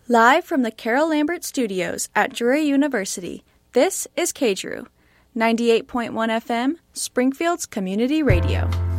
Live from the Carol Lambert Studios at Drury University, this is KDRU, 98.1 FM, Springfield's Community Radio.